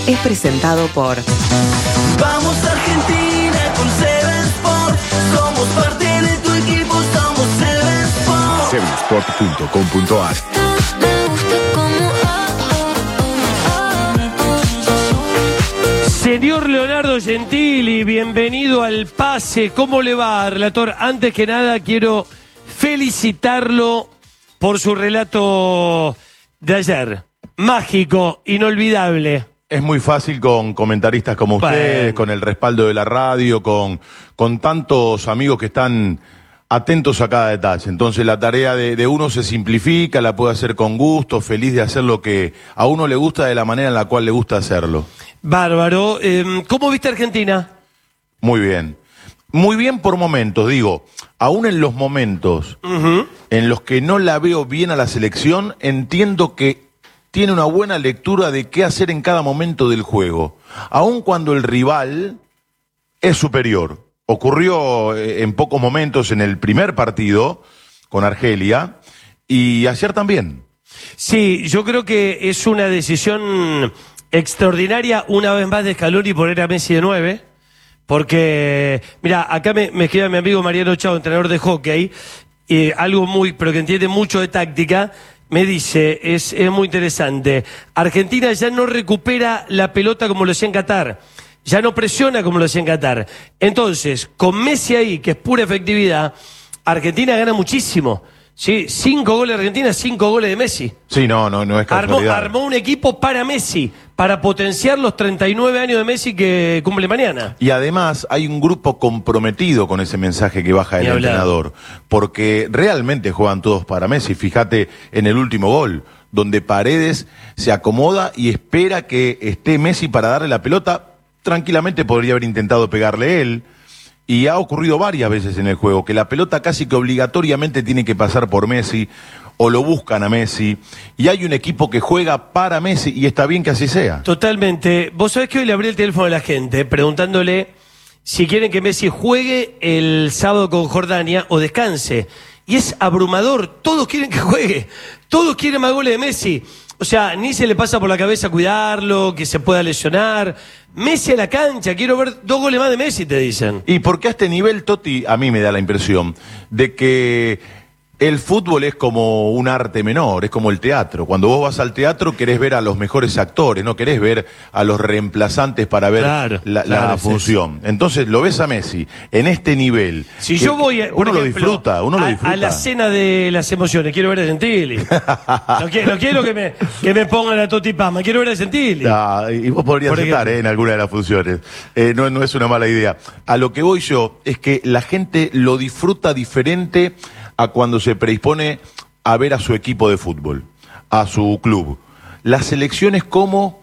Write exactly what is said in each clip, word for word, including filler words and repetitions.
es presentado por... Vamos Argentina con Seven Sport. Somos parte de tu equipo, somos Seven Sport. seven sport punto com punto a r. Señor Leonardo Gentili, bienvenido al Pase. ¿Cómo le va, relator? Antes que nada quiero felicitarlo por su relato de ayer. Mágico, inolvidable. Es muy fácil con comentaristas como ustedes, Bueno. con el respaldo de la radio, con, con tantos amigos que están atentos a cada detalle. Entonces la tarea de, de uno se simplifica, la puede hacer con gusto, feliz de hacer lo que a uno le gusta de la manera en la cual le gusta hacerlo. Bárbaro. Eh, ¿Cómo viste Argentina? Muy bien. Muy bien por momentos, digo, aún en los momentos Uh-huh. en los que no la veo bien a la selección, entiendo que tiene una buena lectura de qué hacer en cada momento del juego, aun cuando el rival es superior. Ocurrió eh, en pocos momentos en el primer partido con Argelia y ayer también. Sí, yo creo que es una decisión extraordinaria una vez más de Scaloni poner a Messi de nueve. Porque, mira, acá me, me escribe mi amigo Mariano Chao, entrenador de hockey, y algo muy, pero que entiende mucho de táctica, me dice, es, es muy interesante, Argentina ya no recupera la pelota como lo hacía en Qatar, ya no presiona como lo hacía en Qatar. Entonces, con Messi ahí, que es pura efectividad, Argentina gana muchísimo. Sí, cinco goles de Argentina, cinco goles de Messi. Sí, no, no, no es Armó, casualidad. armó un equipo para Messi, para potenciar los treinta y nueve años de Messi que cumple mañana. Y además hay un grupo comprometido con ese mensaje que baja el Ni hablar. entrenador, porque realmente juegan todos para Messi. Fíjate en el último gol, donde Paredes se acomoda y espera que esté Messi para darle la pelota. Tranquilamente podría haber intentado pegarle él. Y ha ocurrido varias veces en el juego, que la pelota casi que obligatoriamente tiene que pasar por Messi, o lo buscan a Messi, y hay un equipo que juega para Messi, y está bien que así sea. Totalmente. Vos sabés que hoy le abrí el teléfono a la gente preguntándole si quieren que Messi juegue el sábado con Jordania o descanse. Y es abrumador, todos quieren que juegue, todos quieren más goles de Messi. O sea, ni se le pasa por la cabeza cuidarlo, que se pueda lesionar. Messi a la cancha, quiero ver dos goles más de Messi, te dicen. Y porque a este nivel, Totti, a mí me da la impresión de que el fútbol es como un arte menor, es como el teatro. Cuando vos vas al teatro querés ver a los mejores actores, no querés ver a los reemplazantes para ver Claro, la, claro, la es función. Entonces lo ves a Messi en este nivel. Si que- yo voy, a, por uno lo ejemplo, disfruta, uno a, lo disfruta. a la cena de las emociones, quiero ver a Gentili. No quiero, no quiero que, me, que me pongan a Totti Pama, quiero ver a Gentili. Ah, y vos podrías Por estar ejemplo. eh, en alguna de las funciones. Eh, no, no es una mala idea. A lo que voy yo es que la gente lo disfruta diferente a cuando se predispone a ver a su equipo de fútbol, a su club. La selección es como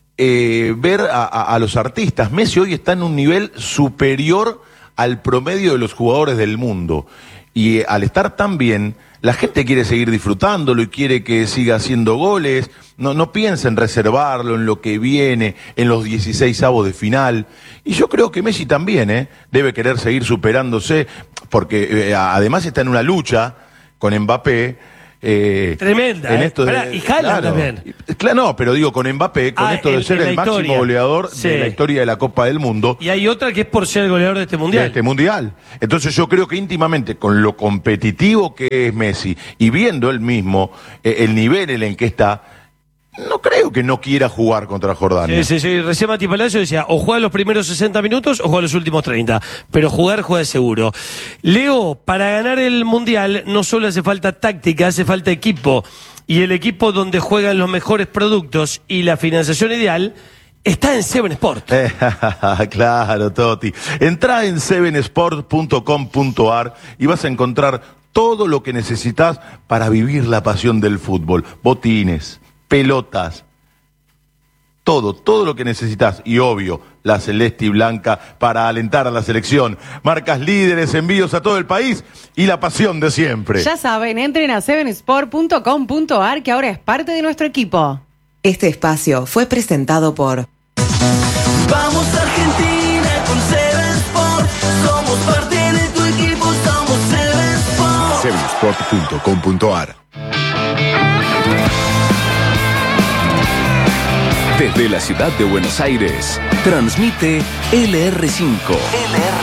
eh, ver a, a- a los artistas. Messi hoy está en un nivel superior al promedio de los jugadores del mundo. Y eh, al estar tan bien, la gente quiere seguir disfrutándolo y quiere que siga haciendo goles. No, no piensa en reservarlo, en lo que viene, en los dieciséis avos de final. Y yo creo que Messi también ¿eh? debe querer seguir superándose, porque eh, además está en una lucha con Mbappé. Eh, Tremenda, en ¿eh? esto de- Pará, y Haaland también. Claro, no, pero digo, con Mbappé, con Ah, esto de en- ser en la el máximo historia. goleador Sí. de la historia de la Copa del Mundo. Y hay otra que es por ser el goleador de este mundial. De este mundial. Entonces yo creo que íntimamente con lo competitivo que es Messi y viendo él mismo eh, el nivel en el que está, no creo que no quiera jugar contra Jordania. Sí, sí, sí. Recién Mati Palacio decía, o juega los primeros sesenta minutos o juega los últimos treinta. Pero jugar, juega seguro. Leo, para ganar el Mundial no solo hace falta táctica, hace falta equipo. Y el equipo donde juegan los mejores productos y la financiación ideal está en Seven Sport. Eh, claro, Toti. Entrá en seven sport punto com punto a r y vas a encontrar todo lo que necesitas para vivir la pasión del fútbol. Botines, pelotas, todo, todo lo que necesitas. Y obvio, la celeste y blanca para alentar a la selección. Marcas líderes, envíos a todo el país y la pasión de siempre. Ya saben, entren a seven sport punto com punto a r que ahora es parte de nuestro equipo. Este espacio fue presentado por... Vamos Argentina con Seven Sport. Somos parte de tu equipo, somos Seven Sport. seven sport punto com punto a r. Desde la ciudad de Buenos Aires, transmite L R cinco.